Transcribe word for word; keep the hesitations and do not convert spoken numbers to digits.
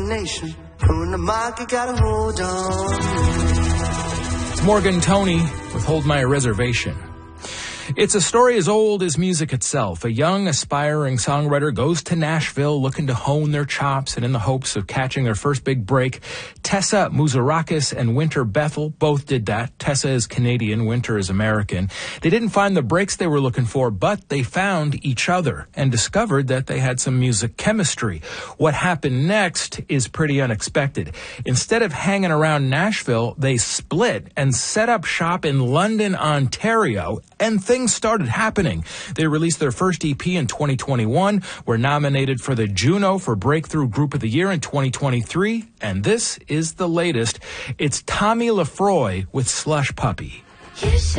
nation. Who in the market got a hold on? It's Morgan Toney with Hold My Reservation. It's a story as old as music itself. A young, aspiring songwriter goes to Nashville looking to hone their chops and in the hopes of catching their first big break. Tessa Muzarakis and Winter Bethel both did that. Tessa is Canadian, Winter is American. They didn't find the breaks they were looking for, but they found each other and discovered that they had some music chemistry. What happened next is pretty unexpected. Instead of hanging around Nashville, they split and set up shop in London, Ontario, and things started happening. They released their first E P in twenty twenty-one, were nominated for the Juno for Breakthrough Group of the Year in twenty twenty-three, and this is the latest. It's Tommy Lefroy with Slush Puppy.